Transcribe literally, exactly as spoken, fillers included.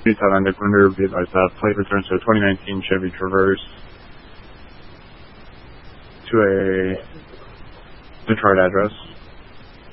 Utah on Nick Linder, be advised that plate returns to a twenty nineteen Chevy Traverse to a Detroit address.